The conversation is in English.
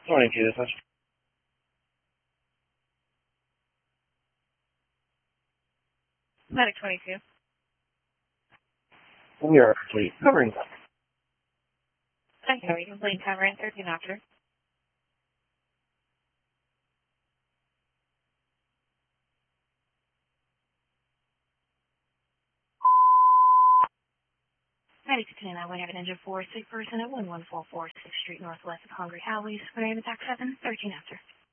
22, this is. Medic 22. We are complete. Covering them. Thank you. You complete covering 13 after. Medic 29, we have an engine 4, sick person at 11446 Street Northwest of Hungry Howie's. We have attack 7, 13 after.